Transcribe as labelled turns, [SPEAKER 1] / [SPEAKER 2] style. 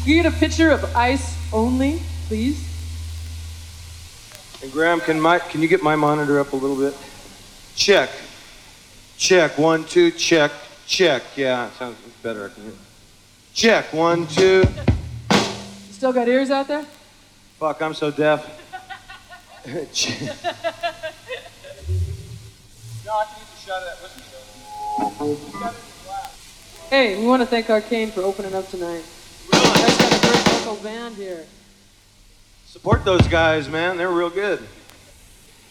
[SPEAKER 1] you get a picture of ice only, please?
[SPEAKER 2] And Graham, can you get my monitor up a little bit? Check. Check. 1, 2, check. Check. Yeah, sounds better. I can hear. Check. 1, 2.
[SPEAKER 1] You still got ears out there?
[SPEAKER 2] Fuck, I'm so deaf. No, I can use a shot of that whiskey.
[SPEAKER 1] Hey, we want to thank Arcane for opening up tonight. You guys got a great local band here.
[SPEAKER 2] Support those guys, man. They're real good.